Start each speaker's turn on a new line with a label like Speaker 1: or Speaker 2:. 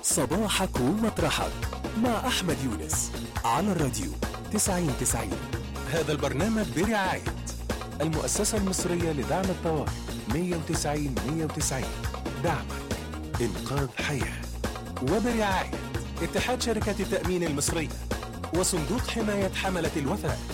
Speaker 1: صباحك ومطرحك مع أحمد يونس على الراديو 90-90. هذا البرنامج برعاية المؤسسة المصرية لدعم الطوارئ 190-190. دعمك إنقاذ حياة. وبرعاية اتحاد شركات التأمين المصرية وصندوق حماية حملة الوفاء.